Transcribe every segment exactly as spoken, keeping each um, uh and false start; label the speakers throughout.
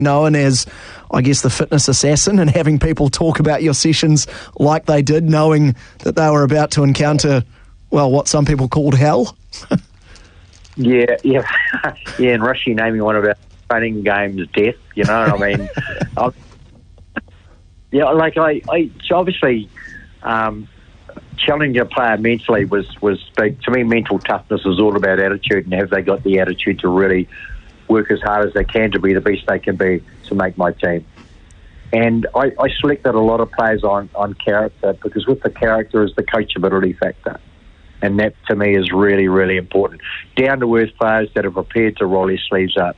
Speaker 1: known as, I guess, the fitness assassin, and having people talk about your sessions like they did, knowing that they were about to encounter, well, what some people called hell?
Speaker 2: yeah, yeah, yeah, and Rishi naming one of our training games death, you know, I mean, I, yeah, like I, I so obviously um, challenging a player mentally was, was big. To me, mental toughness is all about attitude, and have they got the attitude to really work as hard as they can to be the best they can be to make my team. And I, I selected a lot of players on, on character, because with the character is the coachability factor. And that, to me, is really, really important. Down-to-earth players that are prepared to roll their sleeves up.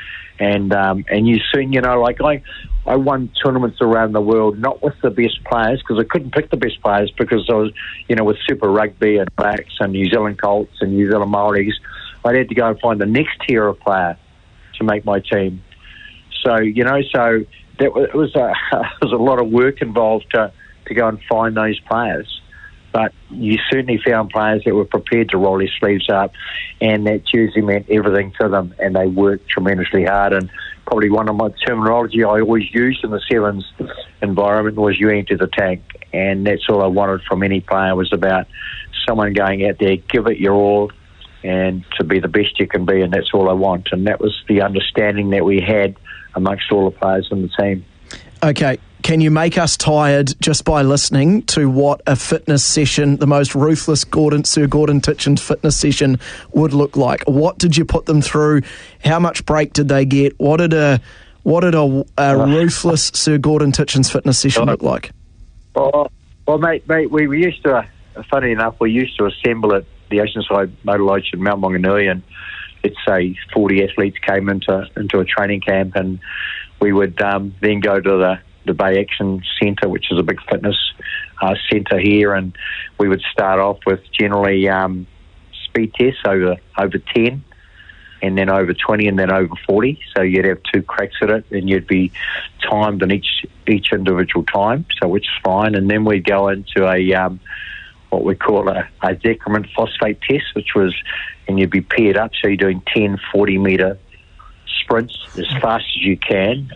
Speaker 2: And um, and you soon, you know, like I, I won tournaments around the world, not with the best players, because I couldn't pick the best players, because I was, you know, with Super Rugby and Blacks and New Zealand Colts and New Zealand Māoris, I had to go and find the next tier of player to make my team. So, you know, so that was, it was a, it was a lot of work involved to, to go and find those players. But you certainly found players that were prepared to roll their sleeves up, and that jersey meant everything to them, and they worked tremendously hard. And probably one of my terminology I always used in the Sevens environment was you enter the tank. And that's all I wanted from any player, was about someone going out there, give it your all, and to be the best you can be, and that's all I want. And that was the understanding that we had amongst all the players in the team.
Speaker 1: Okay, can you make us tired just by listening to what a fitness session, the most ruthless Gordon, Sir Gordon Tietjens fitness session would look like? What did you put them through? How much break did they get? What did a what did a, a ruthless Sir Gordon Tietjens fitness session look like?
Speaker 2: Oh, well, mate, mate, we, we used to, funny enough, we used to assemble at the Oceanside Motor Lodge in Mount Maunganui, and let's say forty athletes came into into a training camp, and we would um, then go to the, the Bay Action Centre, which is a big fitness uh, centre here, and we would start off with generally um, speed tests over over ten, and then over twenty, and then over forty. So you'd have two cracks at it, and you'd be timed in each each individual time, so which is fine. And then we'd go into a um, what we call a, a decrement phosphate test, which was, and you'd be paired up, so you're doing ten forty metre sprints as fast as you can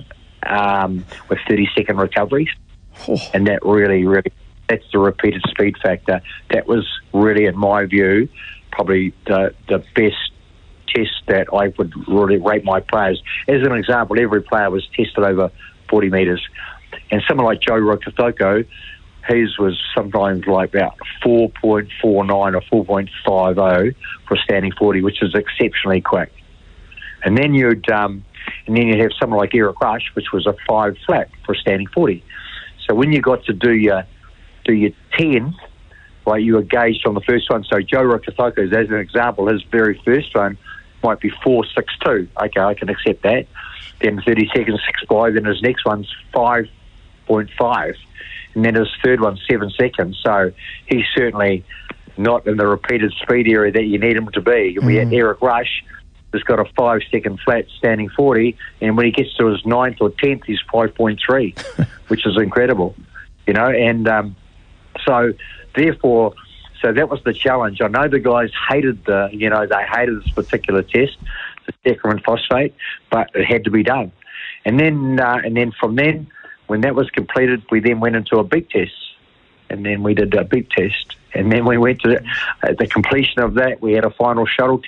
Speaker 2: um, with thirty second recoveries. Oh. And that really, really, that's the repeated speed factor. That was really, in my view, probably the, the best test that I would really rate my players. As an example, every player was tested over forty metres. And someone like Joe Rokitaoko, his was sometimes like about four point four nine or four point five oh for a standing forty, which is exceptionally quick. And then you'd um, and then you'd have someone like Eric Rush, which was a five flat for a standing forty. So when you got to do your do your ten, like you were gauged on the first one. So Joe Rokitaoko's, as an example, his very first one might be four six two. Okay, I can accept that. Then thirty seconds six five. Then his next one's five point five. And then his third one, seven seconds. So he's certainly not in the repeated speed area that you need him to be. Mm. We had Eric Rush, who's got a five-second flat standing forty, and when he gets to his ninth or tenth, he's five point three, which is incredible, you know. And um, so, therefore, so that was the challenge. I know the guys hated the, you know, they hated this particular test, the decrement phosphate, but it had to be done. And then, uh, and then from then, when that was completed, we then went into a beep test, and then we did a beep test, and then we went to the, at the completion of that, we had a final shuttle test.